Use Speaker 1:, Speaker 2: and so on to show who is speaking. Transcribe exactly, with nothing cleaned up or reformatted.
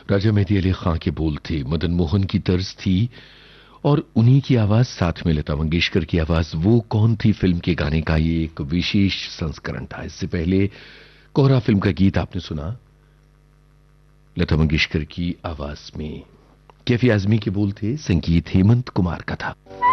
Speaker 1: राजा मेहदी अली खां के बोल थे, मदन मोहन की तर्ज थी और उन्हीं की आवाज साथ में लता मंगेशकर की आवाज। वो कौन थी फिल्म के गाने का ये एक विशेष संस्करण था। इससे पहले कोहरा फिल्म का गीत आपने सुना लता मंगेशकर की आवाज में। कैफी आजमी के बोल थे, संगीत हेमंत कुमार का था।